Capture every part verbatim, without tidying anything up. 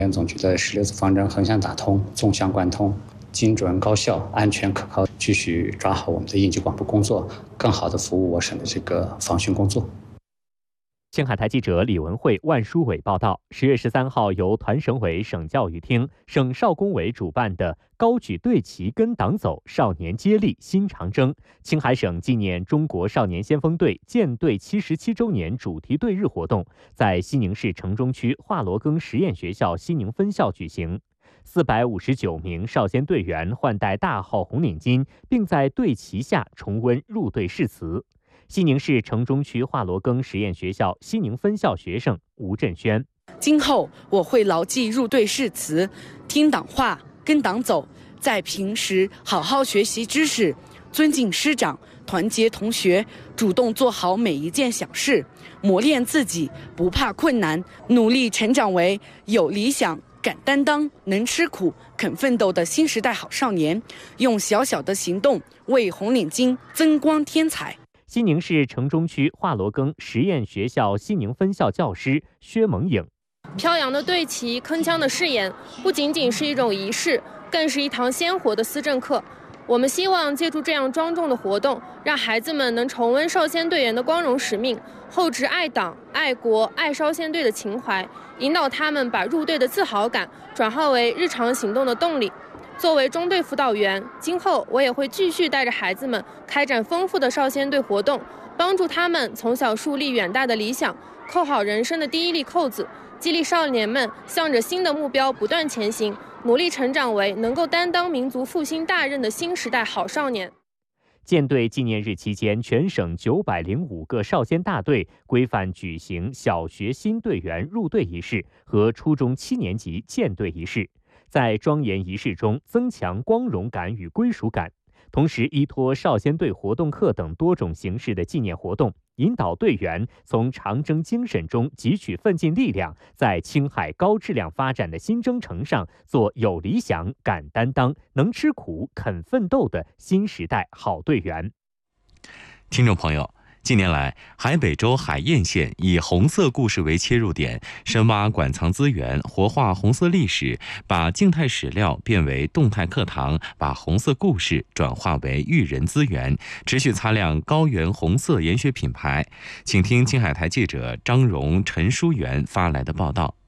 联总局的十六字方针横向打通、纵向贯通、精准高效、安全可靠，继续抓好我们的应急广播工作，更好地服务我省的这个防汛工作。 青海台记者李文慧、万书伟报道，十月十三号，由团省委、省教育厅、省少工委主办的高举队旗跟党走少年接力新长征青海省纪念中国少年先锋队建队七十七周年主题队日活动，在西宁市城中区华罗庚实验学校西宁分校举行。四百五十九名少先队员换戴大号红领巾，并在队旗下重温入队誓词。西宁市城中区华罗庚实验学校西宁分校学生吴振轩： 今后我会牢记入队誓词，听党话，跟党走，在平时好好学习知识，尊敬师长，团结同学，主动做好每一件小事，磨练自己，不怕困难，努力成长为有理想、敢担当、能吃苦、肯奋斗的新时代好少年，用小小的行动为红领巾增光添彩。 西宁市城中区华罗庚实验学校西宁分校教师薛萌颖： 飘扬的队旗，铿锵的誓言，不仅仅是一种仪式，更是一堂鲜活的思政课。我们希望借助这样庄重的活动，让孩子们能重温少先队员的光荣使命，厚植爱党、爱国、爱少先队的情怀，引导他们把入队的自豪感转化为日常行动的动力。作为中队辅导员，今后我也会继续带着孩子们开展丰富的少先队活动，帮助他们从小树立远大的理想，扣好人生的第一粒扣子，激励少年们向着新的目标不断前行，努力成长为能够担当民族复兴大任的新时代好少年。 建队纪念日期间，全省九百零五个少先大队规范举行小学新队员入队仪式和初中七年级建队仪式，在庄严仪式中增强光荣感与归属感，同时依托少先队活动课等多种形式的纪念活动，引导队员从长征精神中汲取奋进力量，在青海高质量发展的新征程上做有理想、敢担当、能吃苦、肯奋斗的新时代好队员。 听众朋友，近年来，海北州海晏县以红色故事为切入点，深挖馆藏资源，活化红色历史，把静态史料变为动态课堂，把红色故事转化为育人资源，持续擦亮高原红色研学品牌。请听青海台记者张荣、陈淑媛发来的报道。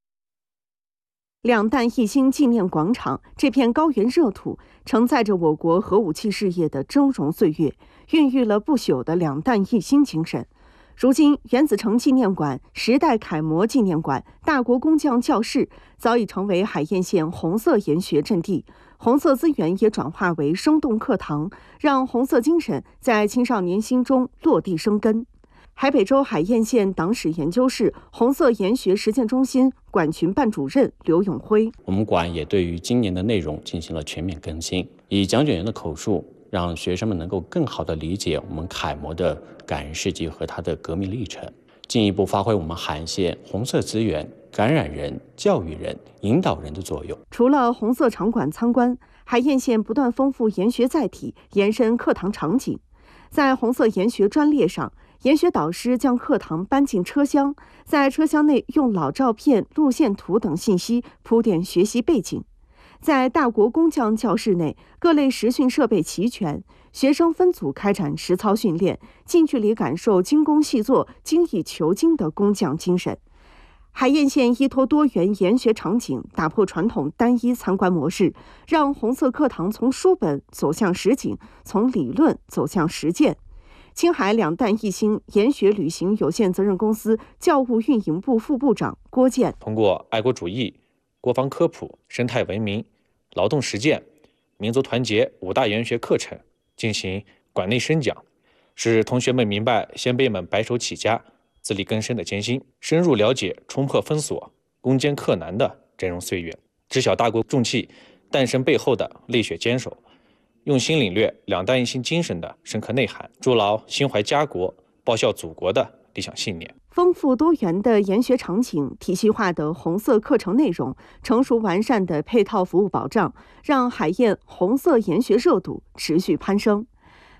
两弹一星纪念广场这片高原热土，承载着我国核武器事业的峥嵘岁月，孕育了不朽的两弹一星精神。如今，原子城纪念馆、时代楷模纪念馆、大国工匠教室早已成为海晏县红色研学阵地，红色资源也转化为生动课堂，让红色精神在青少年心中落地生根。海北州海晏县党史研究室红色研学实践中心馆群办主任刘永辉： 我们馆也对于今年的内容进行了全面更新，以讲解员的口述，让学生们能够更好地理解我们楷模的感人事迹和它的革命历程，进一步发挥我们海县红色资源感染人、教育人、引导人的作用。 除了红色场馆参观，海晏县不断丰富研学载体，延伸课堂场景。在红色研学专列上，研学导师将课堂搬进车厢，在车厢内用老照片、路线图等信息铺垫学习背景。在大国工匠教室内，各类实训设备齐全，学生分组开展实操训练，近距离感受精工细作、精益求精的工匠精神。海晏县依托多元研学场景，打破传统单一参观模式，让红色课堂从书本走向实景，从理论走向实践。青海两弹一星研学旅行有限责任公司教务运营部副部长郭健： 通过爱国主义、国防科普、生态文明、劳动实践、民族团结五大研学课程进行馆内宣讲，使同学们明白先辈们白手起家、自力更生的艰辛，深入了解冲破封锁、攻坚克难的峥嵘岁月，知晓大国重器诞生背后的泪血坚守，用心领略两弹一星精神的深刻内涵，筑牢心怀家国、报效祖国的理想信念。 丰富多元的研学场景、体系化的红色课程内容、成熟完善的配套服务保障，让海晏红色研学热度持续攀升。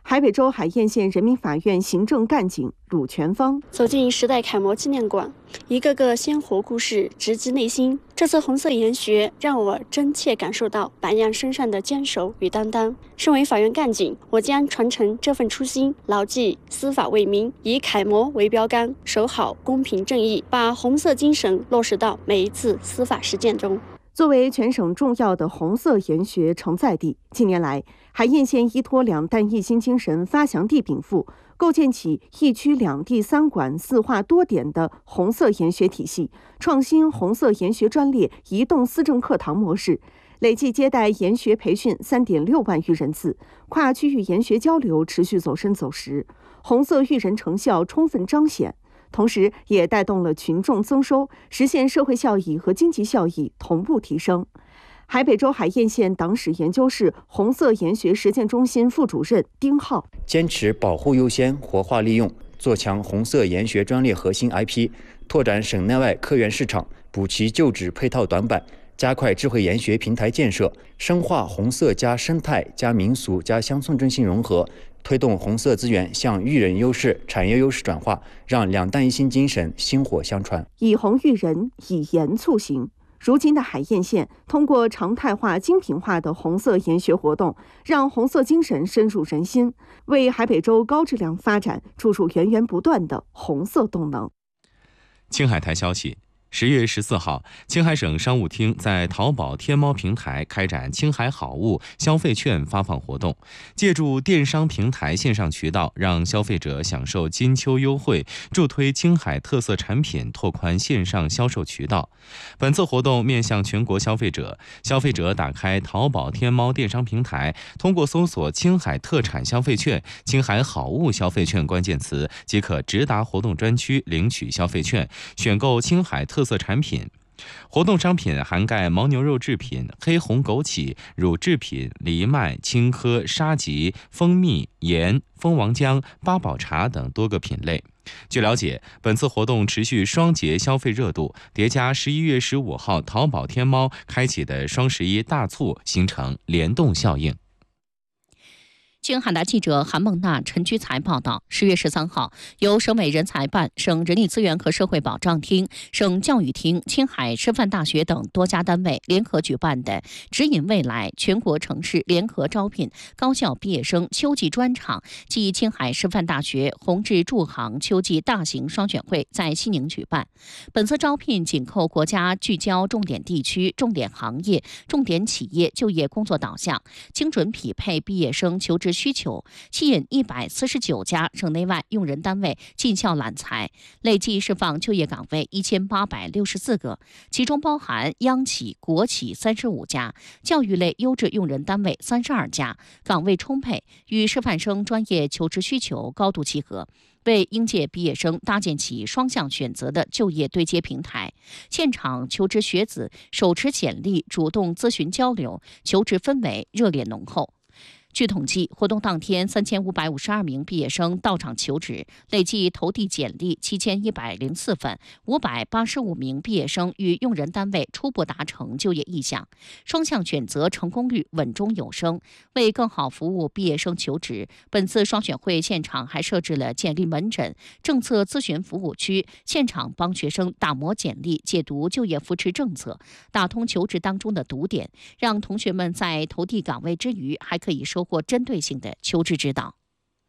海北州海晏县人民法院行政干警鲁全芳走进时代楷模纪念馆，一个个鲜活故事直击内心。这次红色研学让我真切感受到白杨身上的坚守与担当。身为法院干警，我将传承这份初心，牢记司法为民，以楷模为标杆，守好公平正义，把红色精神落实到每一次司法实践中。 作为全省重要的红色研学承载地，近年来，海晏县依托两弹一心精神发祥地禀赋，构建起一区两地三馆四化多点的红色研学体系，创新红色研学专列移动思政课堂模式，累计接待研学培训 三点六万余人次，跨区域研学交流持续走深走实，红色育人成效充分彰显。同时也带动了群众增收，实现社会效益和经济效益同步提升。海北州海晏县党史研究室红色研学实践中心副主任丁浩坚持保护优先、活化利用，做强红色研学专列核心 I P， 拓展省内外客源市场，补齐就职配套短板，加快智慧研学平台建设，深化红色加生态加民俗加乡村振兴融合，推动红色资源向育人优势、产业优势转化，让两弹一心精神薪火相传。 以红育人，以严促行。如今的海晏县，通过常态化、精品化的红色研学活动，让红色精神深入人心，为海北州高质量发展注入源源不断的红色动能。 青海台消息。十月十四号，青海省商务厅在淘宝天猫平台开展青海好物消费券发放活动，借助电商平台线上渠道，让消费者享受金秋优惠，助推青海特色产品拓宽线上销售渠道。本次活动面向全国消费者，消费者打开淘宝天猫电商平台，通过搜索青海特产消费券、青海好物消费券关键词，即可直达活动专区领取消费券，选购青海特色产品。活动商品涵盖牦牛肉制品、黑红枸杞、乳制品、藜麦、青稞、沙棘、蜂蜜、盐、蜂王浆、八宝茶等多个品类。据了解，本次活动持续双节消费热度，叠加十一月十五号淘宝天猫开启的双十一大促，形成联动效应。 青海台记者韩梦娜、陈居才报道，十月十三号，由省委人才办、省人力资源和社会保障厅、省教育厅、青海师范大学等多家单位联合举办的“指引未来”全国城市联合招聘高校毕业生秋季专场暨青海师范大学宏志驻杭秋季大型双选会在西宁举办。本次招聘紧扣国家聚焦重点地区、重点行业、重点企业就业工作导向，精准匹配毕业生求职需求，吸引一百四十九家省内外用人单位进校揽才，累计释放就业岗位一千八百六十四个，其中包含央企、国企三十五家，教育类优质用人单位三十二家，岗位充沛，与师范生专业求职需求高度契合，为应届毕业生搭建起双向选择的就业对接平台。现场求职学子手持简历，主动咨询交流，求职氛围热烈浓厚。据统计，活动当天三千五百五十二名毕业生到场求职，累计投递简历七千一百零四份，五百八十五名毕业生与用人单位初步达成就业意向，双向选择成功率稳中有升。为更好服务毕业生求职，本次双选会现场还设置了简历门诊、政策咨询服务区，现场帮学生打磨简历，解读就业扶持政策，打通求职当中的堵点，让同学们在投递岗位之余，还可以收获针对性的求职指导。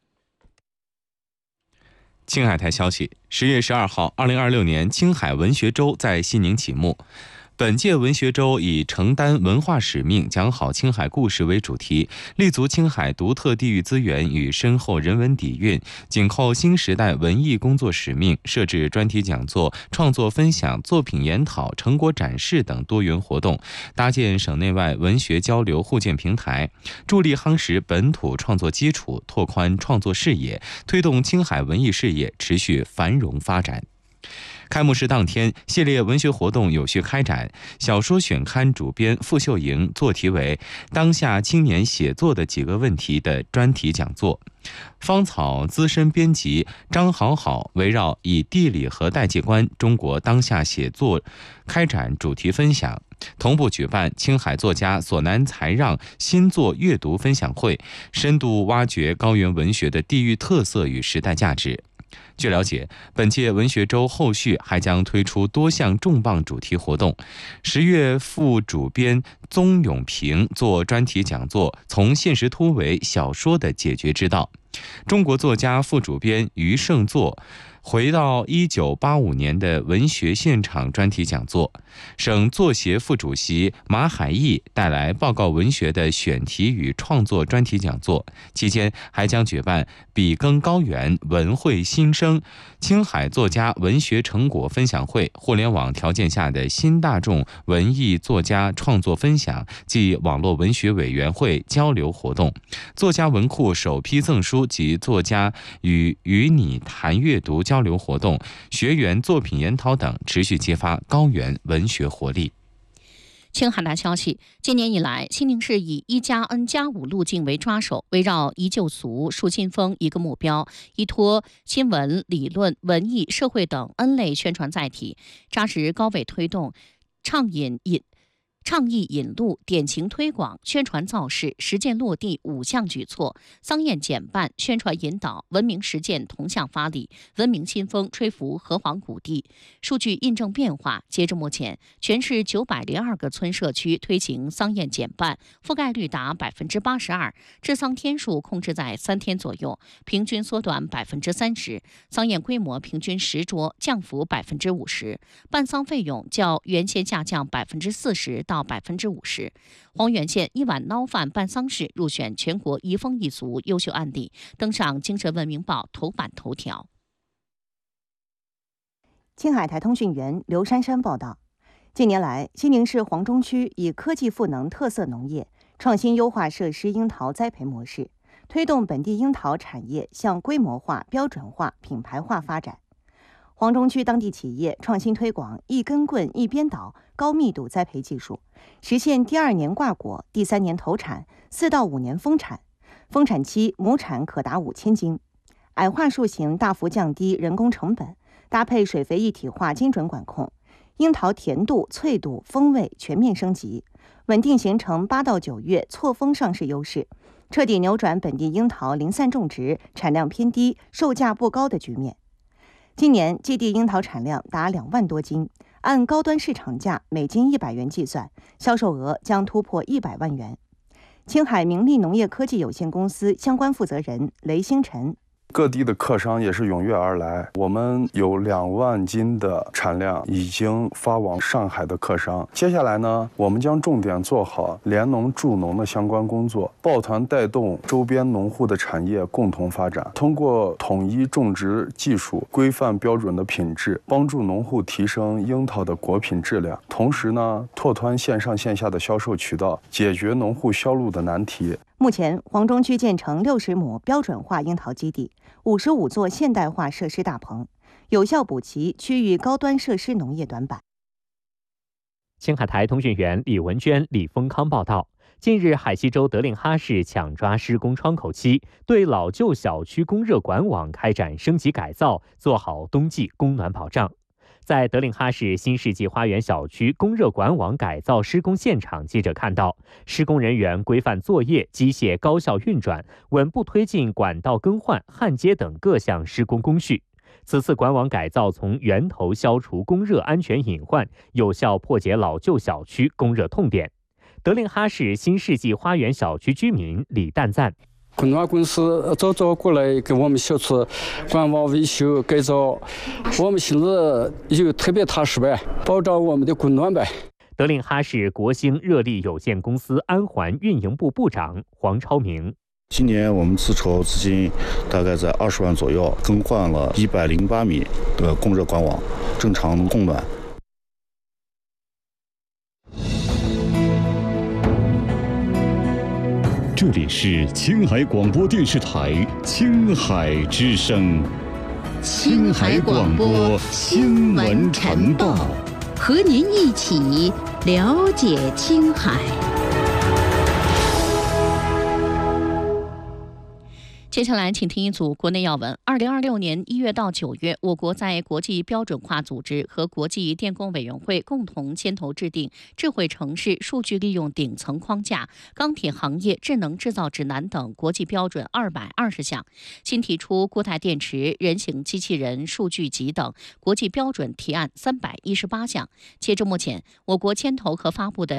青海台消息，十月十二号，二零二六年青海文学周在西宁启幕。本届文学周以承担文化使命，讲好青海故事为主题，立足青海独特地域资源与深厚人文底蕴，紧扣新时代文艺工作使命，设置专题讲座、创作分享、作品研讨、成果展示等多元活动，搭建省内外文学交流互鉴平台，助力夯实本土创作基础，拓宽创作视野，推动青海文艺事业持续繁荣发展。开幕式当天，系列文学活动有序开展。小说选刊主编傅秀莹做题为“当下青年写作的几个问题”的专题讲座。芳草资深编辑张好好围绕以地理和代际观中国当下写作开展主题分享。 同步举办青海作家索南才让新作阅读分享会，深度挖掘高原文学的地域特色与时代价值。据了解，本届文学周后续还将推出多项重磅主题活动。十月副主编宗永平做专题讲座，从现实突围小说的解决之道。中国作家副主编余胜作回到一九八五年的文学现场专题讲座，省作协副主席马海义带来报告文学的选题与创作专题讲座。期间还将举办笔耕高原文汇新生、青海作家文学成果分享会、互联网条件下的新大众文艺作家创作分享及网络文学委员会交流活动、作家文库首批赠书及作家与与你谈阅读交流活动、学员作品研讨等，持续激发高原文学活力。 青海大消息，今年以来，西宁市以一加 N 加五路径为抓手，围绕宜就俗、树新风一个目标，依托新闻、理论、文艺、社会等 N 类宣传载体，扎实高位推动倡引引。倡议引路、典型推广、宣传造势、实践落地五项举措，桑燕减半、宣传引导、文明实践同向发力，文明新风吹拂河湟谷地。数据印证变化，截至目前，全市九百零二个村社区推行桑燕减半，覆盖率达百分之八十二，治桑天数控制在三天左右，平均缩短百分之三十，桑燕规模平均十桌，降幅百分之五十，办桑费用较原先下降百分之四十到百分之五十。黄原县一碗捞饭办丧事入选全国移风易俗优秀案例，登上精神文明报头版头条。 青海台通讯员刘珊珊报道，近年来，西宁市黄中区以科技赋能特色农业，创新优化设施樱桃栽培模式，推动本地樱桃产业向规模化、标准化、品牌化发展。黄中区当地企业创新推广一根棍一边倒高密度栽培技术，实现第二年挂果，第三年投产，四到五年丰产，丰产期亩产可达五千斤。矮化树型大幅降低人工成本，搭配水肥一体化精准管控，樱桃甜度、脆度、风味全面升级，稳定形成八到九月错峰上市优势，彻底扭转本地樱桃零散种植、产量偏低、售价不高的局面。今年基地樱桃产量达两万多斤，按高端市场价每斤一百元计算，销售额将突破一百万元。青海明利农业科技有限公司相关负责人雷星辰。 各地的客商也是踊跃而来，我们有两万斤的产量已经发往上海的客商。接下来呢，我们将重点做好联农助农的相关工作，抱团带动周边农户的产业共同发展，通过统一种植技术、规范标准的品质，帮助农户提升樱桃的果品质量。同时呢，拓宽线上线下的销售渠道，解决农户销路的难题。 目前，黄中区建成六十亩标准化樱桃基地，五十五座现代化设施大棚，有效补齐区域高端设施农业短板。 青海台通讯员李文娟、李丰康报道，近日海西州德令哈市抢抓施工窗口期，对老旧小区供热管网开展升级改造，做好冬季供暖保障。在德令哈市新世纪花园小区供热管网改造施工现场，记者看到，施工人员规范作业，机械高效运转，稳步推进管道更换、焊接等各项施工工序。此次管网改造从源头消除供热安全隐患，有效破解老旧小区供热痛点。德令哈市新世纪花园小区居民李旦赞。 供暖公司早早过来给我们小区管网维修改造，我们心里就特别踏实呗，保障我们的供暖呗。 德令哈市国兴热力有限公司安环运营部部长黄超明。 今年我们自筹资金大概在二十万左右，更换了一百零八米的供热管网，正常供暖。 这里是青海广播电视台青海之声， 青海广播新闻晨报，和您一起了解青海。 接下来，请听一组国内要闻。二零二六年一月到九月，我国在国际标准化组织和国际电工委员会共同牵头制定《智慧城市数据利用顶层框架、钢铁行业智能制造指南》等国际标准二百二十项，新提出固态电池、人形机器人数据集等国际标准提案三百一十八项。截至目前，我国牵头和发布的